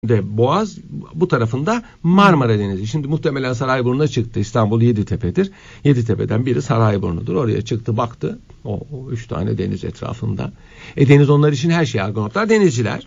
de Boğaz, bu tarafında Marmara Denizi. Şimdi muhtemelen Sarayburnu'na çıktı. İstanbul Yeditepe'dir. Yeditepe'den biri Sarayburnu'dur. Oraya çıktı, baktı. O 3 tane deniz etrafında. Deniz onlar için her şey. Argonotlar denizciler.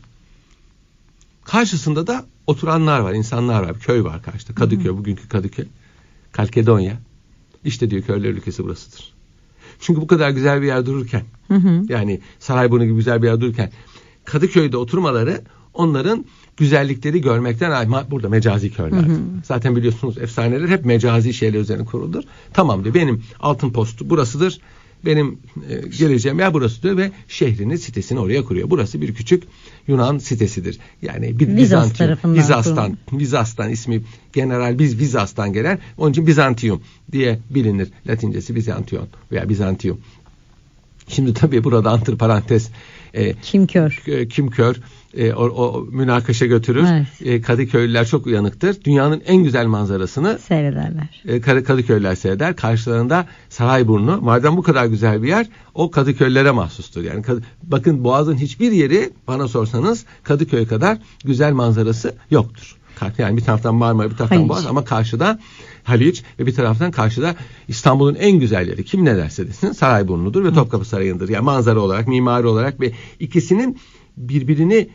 Karşısında da oturanlar var, insanlar var. Köy var karşıda. Kadıköy, bugünkü Kadıköy. Kalkedonya. İşte diyor, köyler ülkesi burasıdır. Çünkü bu kadar güzel bir yer dururken, yani Sarayburnu gibi güzel bir yer dururken, Kadıköy'de oturmaları onların güzellikleri görmekten, burada mecazi köyler. Zaten biliyorsunuz, efsaneler hep mecazi şeyler üzerine kurulur. Tamam diyor, benim altın postu burasıdır. Benim geleceğim yer burasıdır ve şehrini, sitesini oraya kuruyor. Burası bir küçük Yunan sitesidir. Yani bir Vizas'tan ismi General Vizas'tan gelen. Onun için Bizantium diye bilinir. Latincesi Bizantion veya Bizantium. Şimdi tabii burada antiparantez, kim kör o münakaşa götürür. Evet. Kadıköylüler çok uyanıktır. Dünyanın en güzel manzarasını seyrederler. Kadıköylüler seyreder. Karşılarında Sarayburnu. Madem bu kadar güzel bir yer, o Kadıköylülere mahsustur. Yani bakın, Boğaz'ın hiçbir yeri, bana sorsanız, Kadıköy kadar güzel manzarası yoktur. Yani bir taraftan Marmara, bir taraftan Boğaz, ama karşıda Haliç ve bir taraftan karşıda İstanbul'un en güzel yeri, kim ne derse desin, Sarayburnu'dur ve Topkapı Sarayı'ndır. Yani manzara olarak, mimari olarak ve ikisinin birbirini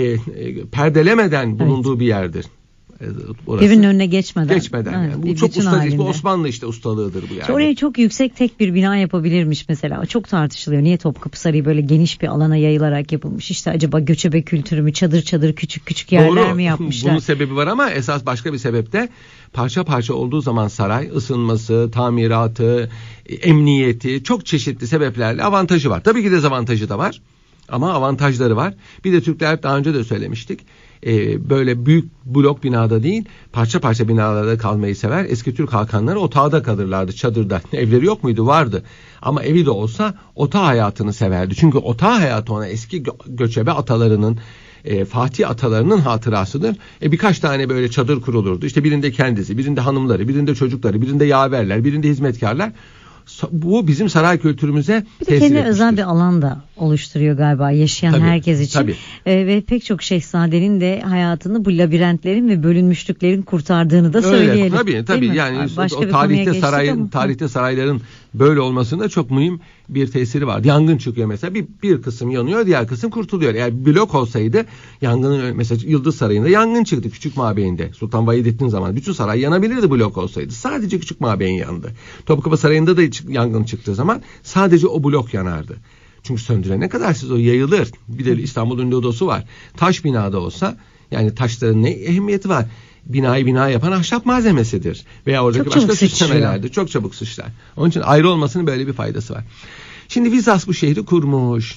perdelemeden bulunduğu bir yerdir. Birbirinin önüne geçmeden. Evet, yani. Bu çok ustalık, bu Osmanlı ustalığıdır bu yani. Oraya çok yüksek tek bir bina yapabilirmiş mesela. Çok tartışılıyor. Niye Topkapı Sarayı böyle geniş bir alana yayılarak yapılmış? İşte acaba göçebe kültürü mü, çadır küçük yerler mi yapmışlar? Bunun sebebi var ama esas başka bir sebep de, parça parça olduğu zaman saray, ısınması, tamiratı, emniyeti, çok çeşitli sebeplerle avantajı var. Tabii ki dezavantajı da var. Ama avantajları var. Bir de Türkler, daha önce de söylemiştik, böyle büyük blok binada değil, parça parça binalarda kalmayı sever. Eski Türk hakanları otağda kalırlardı, çadırda. Evleri yok muydu? Vardı. Ama evi de olsa otağı hayatını severdi. Çünkü otağı hayatı ona eski göçebe atalarının, Fatih atalarının hatırasıdır. Birkaç tane böyle çadır kurulurdu. İşte birinde kendisi, birinde hanımları, birinde çocukları, birinde yaverler, birinde hizmetkarlar. Bu bizim saray kültürümüze tesir etmiştir. Kendine özel bir alan da oluşturuyor galiba yaşayan herkes için. Ve pek çok şehzadenin de hayatını bu labirentlerin ve bölünmüşlüklerin kurtardığını da söyleyelim. Tabii. Yani o tarihte sarayların böyle olmasında çok mühim bir tesiri var. Yangın çıkıyor mesela, bir kısım yanıyor, diğer kısım kurtuluyor. Eğer blok olsaydı, yangının, mesela Yıldız Sarayı'nda yangın çıktı, küçük mabeyinde. Sultan Vahidettin zamanı bütün saray yanabilirdi blok olsaydı. Sadece küçük mabeyin yandı. Topkapı Sarayı'nda da yangın çıktığı zaman sadece o blok yanardı. Çünkü söndürene kadar o yayılır. Bir de İstanbul'un lodosu var. Taş binada olsa, yani taşların ne ehemmiyeti var? Binayı bina yapan ahşap malzemesidir. Veya oradaki başka süslemelerdir. Çok çabuk sıçrar. Onun için ayrı olmasının böyle bir faydası var. Şimdi Vizas bu şehri kurmuş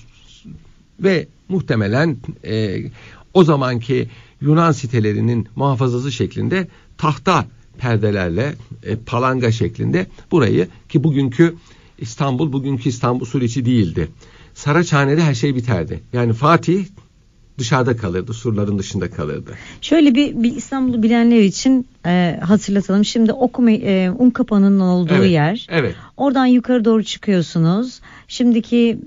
ve muhtemelen o zamanki Yunan sitelerinin muhafazası şeklinde tahta perdelerle, palanga şeklinde burayı, ki bugünkü İstanbul Suriçi değildi. Saraçhane'de her şey biterdi. Yani Fatih dışarıda kalırdı, surların dışında kalırdı. Şöyle bir İstanbul'u bilenler için hatırlatalım. Şimdi Unkapanı'nın olduğu yer. Evet. Oradan yukarı doğru çıkıyorsunuz. Şimdiki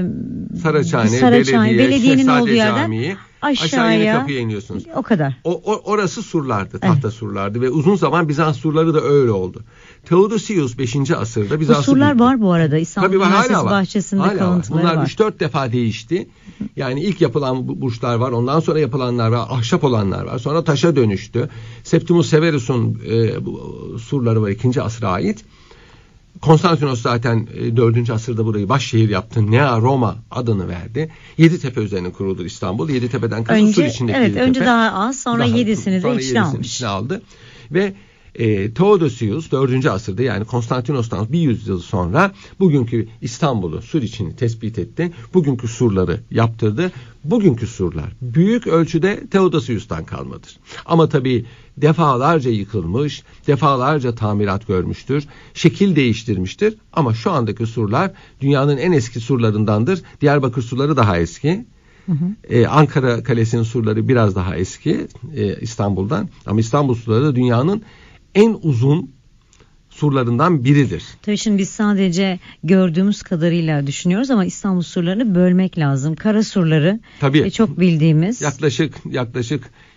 Saraçhane, belediyenin olduğu yerden Camii, aşağıya kapıya iniyorsunuz. O kadar. Orası surlardı, tahta surlardı ve uzun zaman Bizans surları da öyle oldu. Theodosius 5. asırda Bizans'ı... Bu surlar var bu arada. İstanbul Üniversitesi bahçesinde kalıntıları var. Bunlar 3-4 defa değişti. Yani ilk yapılan burçlar var, ondan sonra yapılanlar var, ahşap olanlar var. Sonra taşa dönüştü. Septimus Severus'un surları var, 2. asra ait. Konstantinos zaten 4. asırda burayı başşehir yaptı. Nea Roma adını verdi. Yeditepe üzerine kuruldu İstanbul. Yeditepe'den kasıt sur içindeki Yeditepe. Önce daha az, sonra 7'sini de içine aldı. Ve Theodosius 4. asırda, yani Konstantinos'tan bir yüzyıl sonra bugünkü İstanbul'u, sur içini tespit etti. Bugünkü surları yaptırdı. Bugünkü surlar büyük ölçüde Theodosius'tan kalmadır. Ama tabii defalarca yıkılmış, defalarca tamirat görmüştür, şekil değiştirmiştir. Ama şu andaki surlar dünyanın en eski surlarındandır. Diyarbakır surları daha eski. Ankara Kalesi'nin surları biraz daha eski İstanbul'dan. Ama İstanbul surları da dünyanın en uzun surlarından biridir. Tabii şimdi biz sadece gördüğümüz kadarıyla düşünüyoruz ama İstanbul surlarını bölmek lazım. Kara surları çok bildiğimiz. Yaklaşık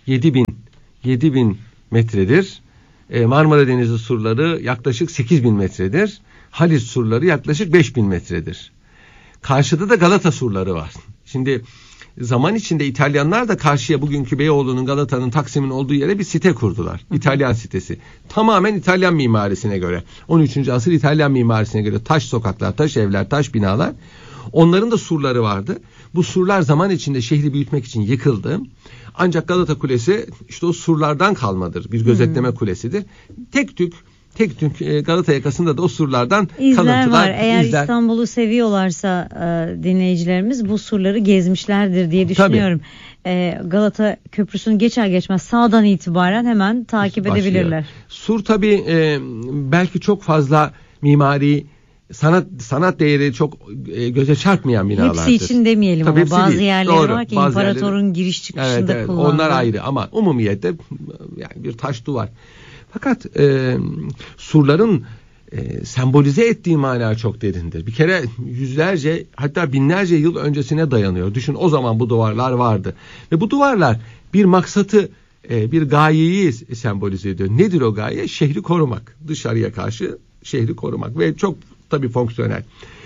7000 metredir. Marmara Denizi surları yaklaşık 8000 metredir. Haliç surları yaklaşık 5000 metredir. Karşıda da Galata surları var. Şimdi zaman içinde İtalyanlar da karşıya bugünkü Beyoğlu'nun, Galata'nın, Taksim'in olduğu yere bir site kurdular. İtalyan sitesi. Tamamen İtalyan mimarisine göre. 13. asır İtalyan mimarisine göre taş sokaklar, taş evler, taş binalar. Onların da surları vardı. Bu surlar zaman içinde şehri büyütmek için yıkıldı. Ancak Galata Kulesi işte o surlardan kalmadır. Bir gözetleme kulesidir. Tek tük Galata yakasında da o surlardan İzler var. Eğer İstanbul'u seviyorlarsa dinleyicilerimiz bu surları gezmişlerdir diye düşünüyorum. Galata Köprüsü'nü geçer geçmez sağdan itibaren hemen takip edebilirler. Sur tabii belki çok fazla mimari sanat değeri çok göze çarpmayan binalardır. Hepsi için demeyelim tabii ama bazı yerleri doğru, var ki imparatorun yerleri, giriş çıkışında kullanılan. Onlar ayrı ama umumiyette yani bir taş duvar. Fakat surların sembolize ettiği mana çok derindir. Bir kere yüzlerce hatta binlerce yıl öncesine dayanıyor. Düşün, o zaman bu duvarlar vardı. Ve bu duvarlar bir maksatı, bir gayeyi sembolize ediyor. Nedir o gaye? Şehri korumak. Dışarıya karşı şehri korumak ve çok tabii fonksiyonel.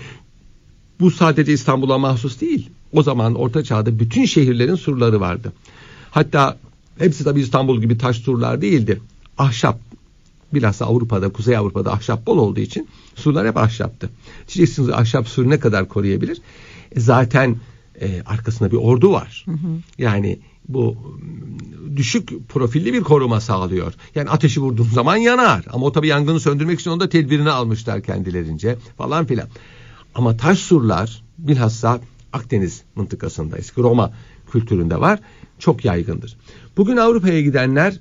Bu sadece İstanbul'a mahsus değil. O zaman Orta Çağ'da bütün şehirlerin surları vardı. Hatta hepsi tabii İstanbul gibi taş surlar değildi. Ahşap. Bilhassa Avrupa'da, Kuzey Avrupa'da ahşap bol olduğu için surlar hep ahşaptı. Diyeceksiniz, ahşap suru ne kadar koruyabilir? Zaten arkasında bir ordu var. Yani bu düşük profilli bir koruma sağlıyor. Yani ateşi vurduğun zaman yanar. Ama o tabii yangını söndürmek için onda tedbirini almışlar kendilerince falan filan. Ama taş surlar bilhassa Akdeniz mıntıkasında, eski Roma kültüründe var. Çok yaygındır. Bugün Avrupa'ya gidenler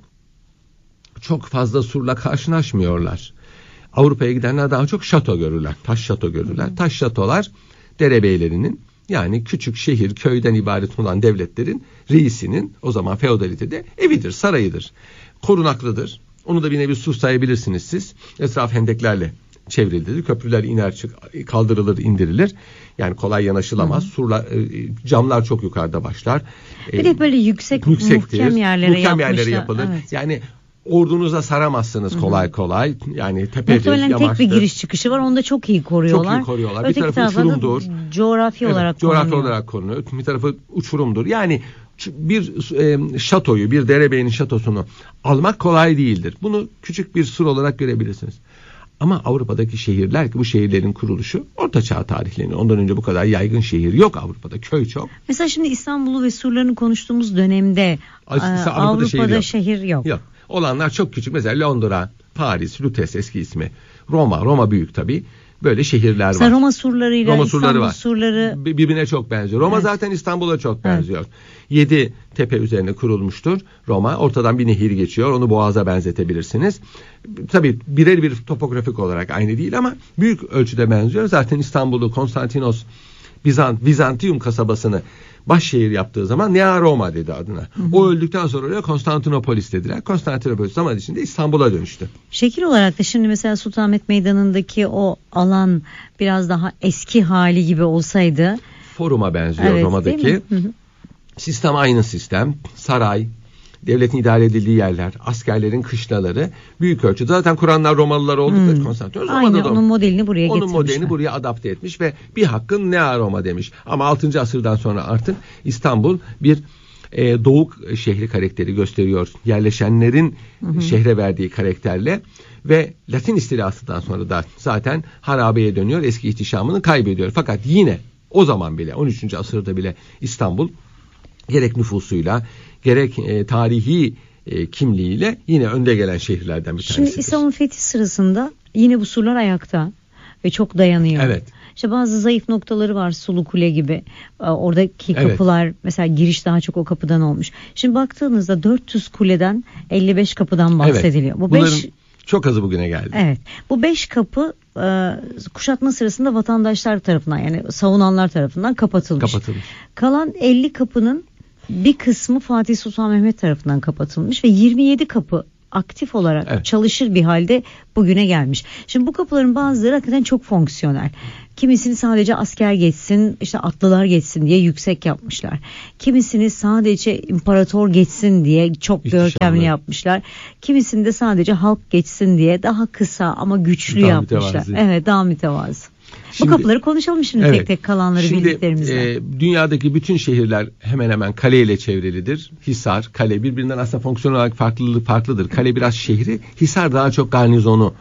çok fazla surla karşılaşmıyorlar. Avrupa'ya gidenler daha çok şato görürler. Taş şato görürler. Taş şatolar derebeylerinin, yani küçük şehir, köyden ibaret olan devletlerin reisinin, o zaman feodalitede evidir, sarayıdır. Korunaklıdır. Onu da bir nevi sur sayabilirsiniz siz. Etraf hendeklerle çevrilidir. Köprüler iner kaldırılır, indirilir. Yani kolay yanaşılamaz. Surlar, camlar çok yukarıda başlar. Bir de böyle muhkem yerlere yapılır. Evet. Yani ordunuza saramazsınız kolay kolay. Yani tepedir, muhtemelen yamaçtır. Tek bir giriş çıkışı var. Onu da çok iyi koruyorlar. Çok iyi koruyorlar. Öteki bir tarafı uçurumdur. Coğrafi olarak korunuyor. Bir tarafı uçurumdur. Yani bir şatoyu, bir derebeyinin şatosunu almak kolay değildir. Bunu küçük bir sur olarak görebilirsiniz. Ama Avrupa'daki şehirler, ki bu şehirlerin kuruluşu Orta Çağ tarihleniyor. Ondan önce bu kadar yaygın şehir yok Avrupa'da. Köy çok. Mesela şimdi İstanbul'u ve surlarını konuştuğumuz dönemde Avrupa'da şehir yok. Yok. Olanlar çok küçük. Mesela Londra, Paris, Lutes eski ismi. Roma büyük tabii. Böyle şehirler var. Mesela Roma surlarıyla İstanbul surları birbirine çok benziyor. Roma zaten İstanbul'a çok benziyor. 7 tepe üzerine kurulmuştur Roma. Ortadan bir nehir geçiyor. Onu boğaza benzetebilirsiniz. Tabii birer bir topografik olarak aynı değil ama büyük ölçüde benziyor. Zaten İstanbul'u Konstantinos Bizantium kasabasını başşehir yaptığı zaman Nea Roma dedi adına. O öldükten sonra oraya Konstantinopolis dediler. Konstantinopolis zaman içinde İstanbul'a dönüştü. Şekil olarak da şimdi mesela Sultanahmet Meydanı'ndaki o alan biraz daha eski hali gibi olsaydı. Forum'a benziyor Roma'daki. Sistem aynı sistem. Saray, devletin idare edildiği yerler, askerlerin kışlaları büyük ölçüde. Zaten Kur'anlar Romalılar oldukları Konstantinos. Aynen, onun modelini buraya getirmişler. Onun modelini buraya adapte etmiş ve bir hakkın Nea Roma demiş. Ama 6. asırdan sonra artık İstanbul bir doğu şehri karakteri gösteriyor. Yerleşenlerin şehre verdiği karakterle ve Latin istilasından sonra da zaten harabeye dönüyor. Eski ihtişamını kaybediyor. Fakat yine o zaman bile 13. asırda bile İstanbul gerek nüfusuyla gerek tarihi kimliğiyle yine önde gelen şehirlerden bir tanesidir. Şimdi İstanbul'un fethi sırasında yine bu surlar ayakta ve çok dayanıyor. Evet. İşte bazı zayıf noktaları var, Sulu Kule gibi. Oradaki kapılar mesela giriş daha çok o kapıdan olmuş. Şimdi baktığınızda 400 kuleden 55 kapıdan bahsediliyor. Evet. Bunların çok azı bugüne geldi. Evet. Bu 5 kapı kuşatma sırasında vatandaşlar tarafından, yani savunanlar tarafından kapatılmış. Kalan 50 kapının bir kısmı Fatih Sultan Mehmet tarafından kapatılmış ve 27 kapı aktif olarak çalışır bir halde bugüne gelmiş. Şimdi bu kapıların bazıları hakikaten çok fonksiyonel. Kimisini sadece asker geçsin, işte atlılar geçsin diye yüksek yapmışlar. Kimisini sadece imparator geçsin diye çok görkemli yapmışlar. Kimisini de sadece halk geçsin diye daha kısa ama güçlü yapmışlar. Mütevazı. Evet, daha mütevazı. Şimdi, bu kapıları konuşalım şimdi tek tek kalanları bildiklerimizden. Dünyadaki bütün şehirler hemen hemen kaleyle çevrilidir. Hisar, kale birbirinden aslında fonksiyon olarak farklıdır. Kale biraz şehri, Hisar daha çok garnizonu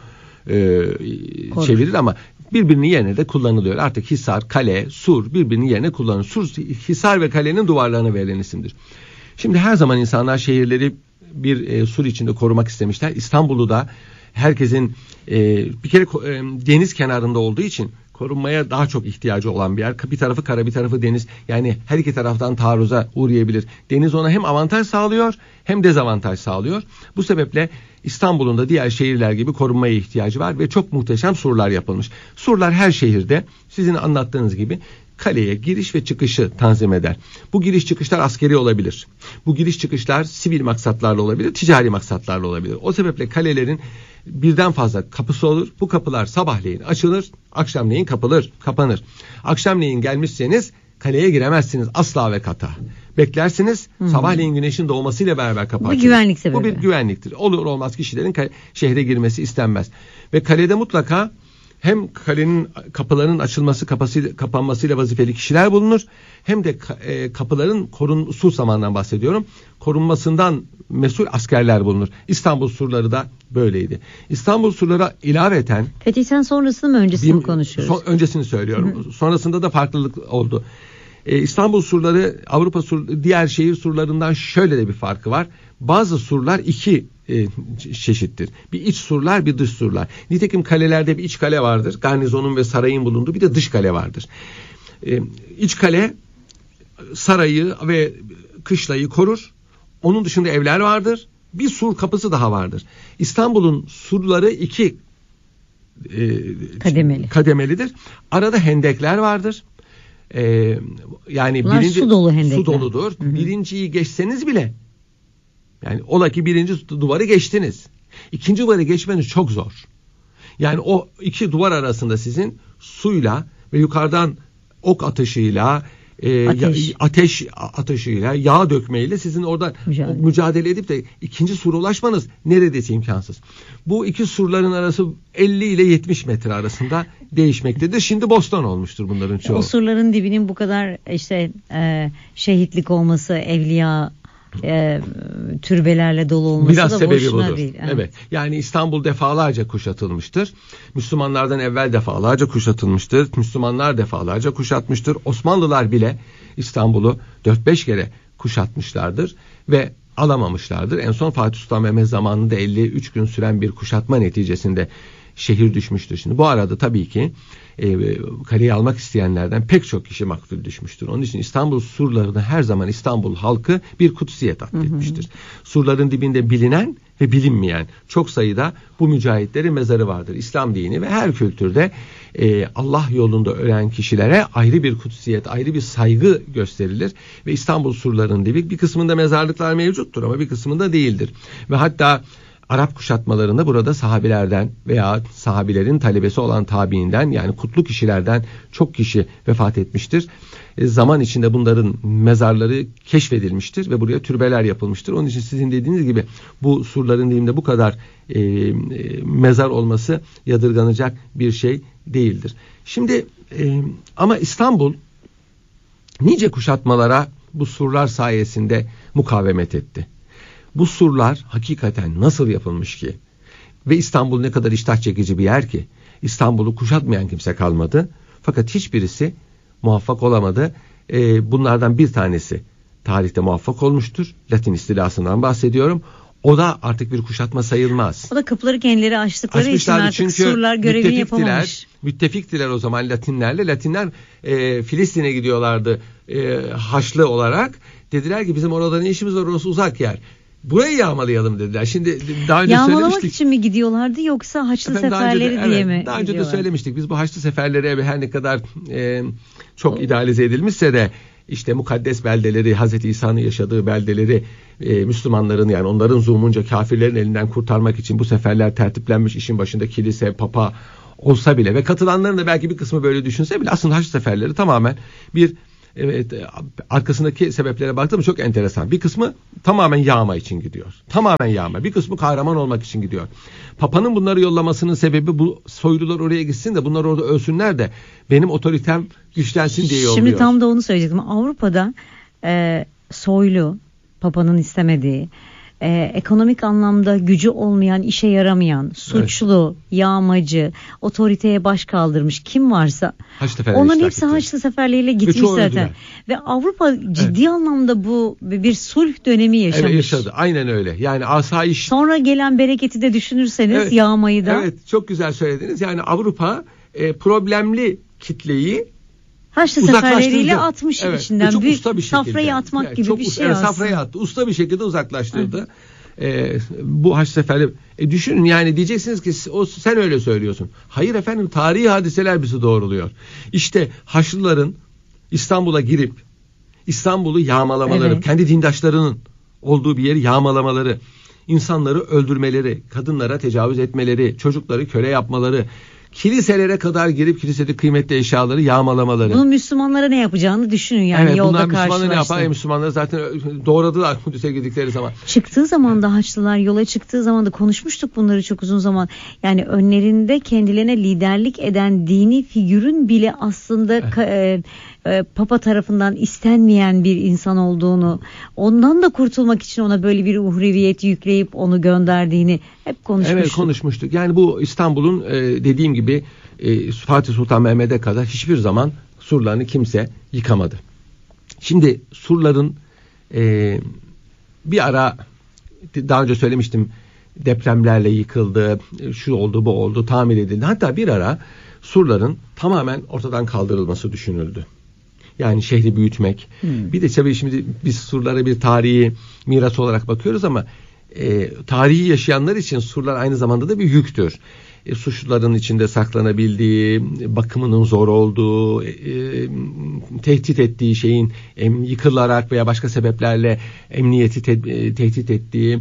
çevirir ama birbirinin yerine de kullanılıyor. Artık Hisar, kale, sur birbirinin yerine kullanılır. Sur, Hisar ve kalenin duvarlarına verilen isimdir. Şimdi her zaman insanlar şehirleri bir sur içinde korumak istemişler. İstanbul'u da herkesin bir kere deniz kenarında olduğu için korunmaya daha çok ihtiyacı olan bir yer. Bir tarafı kara, bir tarafı deniz. Yani her iki taraftan taarruza uğrayabilir. Deniz ona hem avantaj sağlıyor hem dezavantaj sağlıyor. Bu sebeple İstanbul'un da diğer şehirler gibi korunmaya ihtiyacı var ve çok muhteşem surlar yapılmış. Surlar her şehirde sizin anlattığınız gibi kaleye giriş ve çıkışı tanzim eder. Bu giriş çıkışlar askeri olabilir. Bu giriş çıkışlar sivil maksatlarla olabilir, ticari maksatlarla olabilir. O sebeple kalelerin birden fazla kapısı olur. Bu kapılar sabahleyin açılır, akşamleyin kapanır. Akşamleyin gelmişseniz kaleye giremezsiniz asla ve kata. Beklersiniz, sabahleyin güneşin doğmasıyla beraber kapı açılır. Bu güvenlik sebebi. Bu bir güvenliktir. Olur olmaz kişilerin şehre girmesi istenmez. Ve kalede mutlaka hem kalenin kapılarının açılması kapanmasıyla vazifeli kişiler bulunur, hem de kapıların su zamanından bahsediyorum, korunmasından mesul askerler bulunur. İstanbul surları da böyleydi. İstanbul surları ilaveten Fetih'ten sonrasını mı öncesini mi konuşuyoruz? Öncesini söylüyorum. Sonrasında da farklılık oldu. İstanbul surları Avrupa diğer şehir surlarından şöyle de bir farkı var. Bazı surlar iki çeşittir. Bir iç surlar, bir dış surlar. Nitekim kalelerde bir iç kale vardır. Garnizonun ve sarayın bulunduğu bir de dış kale vardır. İç kale sarayı ve kışlayı korur. Onun dışında evler vardır. Bir sur kapısı daha vardır. İstanbul'un surları iki kademelidir. Arada hendekler vardır. Yani bunlar su dolu hendekler. Su doludur. Hı-hı. Birinciyi geçseniz bile, yani ola ki birinci duvarı geçtiniz, İkinci duvarı geçmeniz çok zor. Yani o iki duvar arasında sizin suyla ve yukarıdan ok atışıyla ateş atışıyla, yağ dökmeyle sizin orada mücadele edip de ikinci sura ulaşmanız neredeyse imkansız. Bu iki surların arası 50 ile 70 metre arasında değişmektedir. Şimdi bostan olmuştur bunların çoğu. O surların dibinin bu kadar şehitlik olması, evliya türbelerle dolu olması biraz da sebebi boşuna budur. değil. Evet. Yani İstanbul defalarca kuşatılmıştır. Müslümanlardan evvel defalarca kuşatılmıştır. Müslümanlar defalarca kuşatmıştır. Osmanlılar bile İstanbul'u 4-5 kere kuşatmışlardır ve alamamışlardır. En son Fatih Sultan Mehmet zamanında 53 gün süren bir kuşatma neticesinde şehir düşmüştür. Şimdi bu arada tabii ki kaleyi almak isteyenlerden pek çok kişi maktul düşmüştür. Onun için İstanbul surlarını her zaman İstanbul halkı bir kutsiyet atfetmiştir. Surların dibinde bilinen ve bilinmeyen çok sayıda bu mücahitlerin mezarı vardır. İslam dini ve her kültürde Allah yolunda ölen kişilere ayrı bir kutsiyet, ayrı bir saygı gösterilir ve İstanbul surlarının dibi bir kısmında mezarlıklar mevcuttur ama bir kısmında değildir. Ve hatta Arap kuşatmalarında burada sahabilerden veya sahabilerin talebesi olan tabiinden, yani kutlu kişilerden çok kişi vefat etmiştir. Zaman içinde bunların mezarları keşfedilmiştir ve buraya türbeler yapılmıştır. Onun için sizin dediğiniz gibi bu surların dibinde bu kadar mezar olması yadırganacak bir şey değildir. Şimdi ama İstanbul nice kuşatmalara bu surlar sayesinde mukavemet etti. Bu surlar hakikaten nasıl yapılmış ki? Ve İstanbul ne kadar iştah çekici bir yer ki? İstanbul'u kuşatmayan kimse kalmadı. Fakat hiçbirisi muvaffak olamadı. Bunlardan bir tanesi tarihte muvaffak olmuştur. Latin istilasından bahsediyorum. O da artık bir kuşatma sayılmaz. O da kapıları kendileri açtıkları için artık surlar görevini yapamamış. Müttefiktiler o zaman Latinlerle. Latinler Filistin'e gidiyorlardı Haçlı olarak. Dediler ki bizim orada ne işimiz var, orası uzak yer. Burayı yağmalayalım dediler. Şimdi daha önce yağmalamak için mi gidiyorlardı yoksa Haçlı seferleri diye mi? Daha önce de söylemiştik. Biz bu Haçlı seferleri her ne kadar çok idealize edilmişse de işte mukaddes beldeleri, Hazreti İsa'nın yaşadığı beldeleri Müslümanların, yani onların zulmunca kafirlerin elinden kurtarmak için bu seferler tertiplenmiş, işin başında kilise, papa olsa bile ve katılanların da belki bir kısmı böyle düşünse bile aslında haç seferleri tamamen bir arkasındaki sebeplere baktığımda çok enteresan. Bir kısmı tamamen yağma için gidiyor. Tamamen yağma. Bir kısmı kahraman olmak için gidiyor. Papa'nın bunları yollamasının sebebi bu soylular oraya gitsin de bunlar orada ölsünler de benim otoritem güçlensin diye yolluyor. Şimdi tam da onu söyleyecektim. Avrupa'da soylu, Papa'nın istemediği, ekonomik anlamda gücü olmayan, işe yaramayan, suçlu, yağmacı, otoriteye baş kaldırmış kim varsa onların hepsi Haçlı seferleriyle gitmiş zaten. Ve Avrupa ciddi anlamda bu bir sulh dönemi yaşamış. Evet, yaşadı. Aynen öyle. Yani asayiş. Sonra gelen bereketi de düşünürseniz yağmayı da. Evet, çok güzel söylediniz. Yani Avrupa problemli kitleyi Haçlı seferleriyle atmış içinden. Çok büyük usta bir şekilde. Safrayı atmak gibi bir şey aslında. Safrayı attı. Usta bir şekilde uzaklaştırdı. Bu Haç seferi. Düşünün, yani diyeceksiniz ki sen öyle söylüyorsun. Hayır efendim, tarihi hadiseler bizi doğruluyor. İşte Haçlıların İstanbul'a girip İstanbul'u yağmalamaları, kendi dindaşlarının olduğu bir yeri yağmalamaları, insanları öldürmeleri, kadınlara tecavüz etmeleri, çocukları köle yapmaları, kiliselere kadar girip kilisede kıymetli eşyaları yağmalamaları. Bunun Müslümanlara ne yapacağını düşünün yani yolda karşılaştı. Müslümanlar ne yapar? Müslümanları zaten doğradılar Kudüs'e gidikleri zaman. Çıktığı zaman da Haçlılar yola çıktığı zaman da konuşmuştuk bunları çok uzun zaman. Yani önlerinde kendilerine liderlik eden dini figürün bile aslında Papa tarafından istenmeyen bir insan olduğunu, ondan da kurtulmak için ona böyle bir uhreviyet yükleyip onu gönderdiğini hep konuşmuştuk. Evet, konuşmuştuk. Yani bu İstanbul'un dediğim gibi Fatih Sultan Mehmet'e kadar hiçbir zaman surlarını kimse yıkamadı. Şimdi surların bir ara, daha önce söylemiştim, depremlerle yıkıldı, şu oldu, bu oldu, tamir edildi. Hatta bir ara surların tamamen ortadan kaldırılması düşünüldü. Yani şehri büyütmek. Bir de tabii şimdi biz surlara bir tarihi miras olarak bakıyoruz ama tarihi yaşayanlar için surlar aynı zamanda da bir yüktür. Suçluların içinde saklanabildiği, bakımının zor olduğu, tehdit ettiği şeyin yıkılarak veya başka sebeplerle emniyeti tehdit ettiği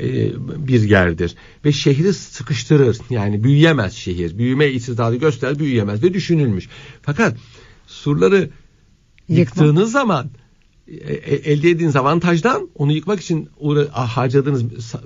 bir yerdir. Ve şehri sıkıştırır. Yani büyüyemez şehir. Büyüme istidadı gösterir, büyüyemez ve düşünülmüş. Fakat surları yıktığınız zaman elde ettiğiniz avantajdan onu yıkmak için harcadığınız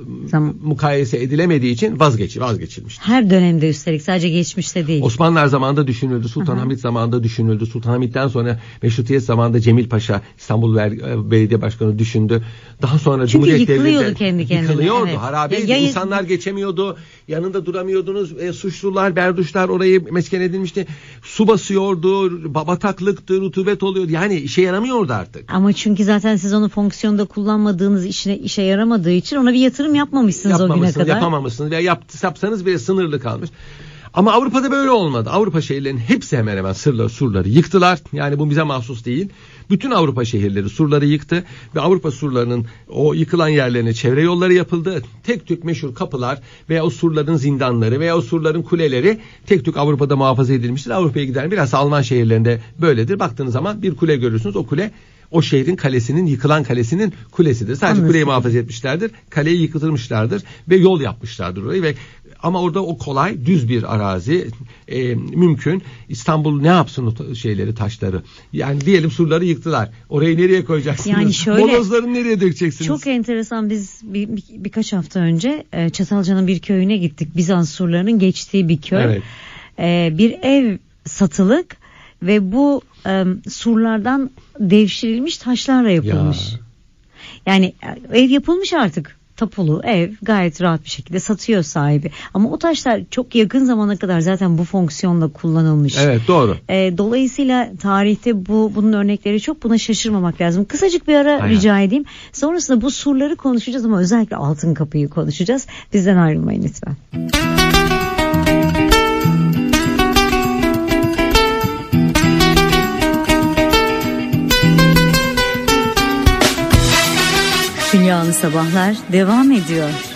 mukayese edilemediği için vazgeçilmiştir. Her dönemde, üstelik sadece geçmişte değil. Osmanlılar zamanında düşünüldü, Sultanahmet zamanında düşünüldü. Sultanahmet'ten sonra Meşrutiyet zamanında Cemil Paşa, İstanbul Belediye Başkanı düşündü. Daha sonra Cumhuriyet Devleti'nde yıkılıyordu kendi kendine. Yıkılıyordu, harabeydi. İnsanlar geçemiyordu. Yanında duramıyordunuz. Suçlular, berduşlar orayı mesken edilmişti. Su basıyordu, bataklıktı, rutubet oluyordu. Yani işe yaramıyordu artık. Ama çünkü zaten siz onu fonksiyonda kullanmadığınız, işe yaramadığı için ona bir yatırım yapmamışsınız o güne kadar. Yapamamışsınız veya yapsanız bile sınırlı kalmış. Ama Avrupa'da böyle olmadı. Avrupa şehirlerinin hepsi hemen hemen surları yıktılar. Yani bu bize mahsus değil. Bütün Avrupa şehirleri surları yıktı ve Avrupa surlarının o yıkılan yerlerine çevre yolları yapıldı. Tek tük meşhur kapılar veya o surların zindanları veya o surların kuleleri tek tük Avrupa'da muhafaza edilmiştir. Avrupa'ya giden biraz Alman şehirlerinde böyledir. Baktığınız zaman bir kule görürsünüz. O kule o şehrin kalesinin, yıkılan kalesinin kulesidir. Sadece kuleyi muhafaza etmişlerdir. Kaleyi yıkılmışlardır ve yol yapmışlardır orayı ama orada o kolay, düz bir arazi mümkün. İstanbul ne yapsın o taşları? Yani diyelim surları yıktılar. Orayı nereye koyacaksınız? Yani şöyle, molozları nereye dökeceksiniz? Çok enteresan, biz birkaç hafta önce Çatalca'nın bir köyüne gittik. Bizans surlarının geçtiği bir köy. Evet. Bir ev satılık ve bu surlardan devşirilmiş taşlarla yapılmış. Yani ev yapılmış artık. Tapulu ev gayet rahat bir şekilde satıyor sahibi. Ama o taşlar çok yakın zamana kadar zaten bu fonksiyonla kullanılmış. Evet, doğru. Dolayısıyla tarihte bunun örnekleri çok, buna şaşırmamak lazım. Kısacık bir ara rica edeyim. Sonrasında bu surları konuşacağız ama özellikle Altın Kapı'yı konuşacağız. Bizden ayrılmayın lütfen. Dünyalı Sabahlar devam ediyor.